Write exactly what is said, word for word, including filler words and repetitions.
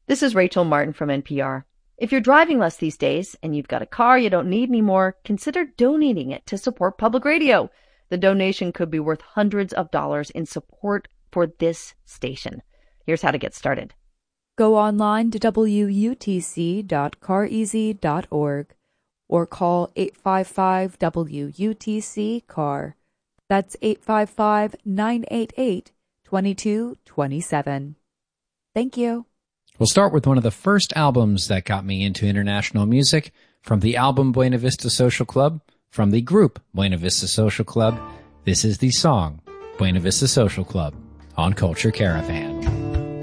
This is Rachel Martin from N P R. If you're driving less these days and you've got a car you don't need anymore, consider donating it to support public radio. The donation could be worth hundreds of dollars in support for this station. Here's how to get started. Go online to W U T C dot car easy dot org or call eight five five W U T C C A R. That's eight five five, nine eight eight, two two two seven. Thank you. We'll start with one of the first albums that got me into international music, from the album Buena Vista Social Club, from the group Buena Vista Social Club. This is the song Buena Vista Social Club on Culture Caravan.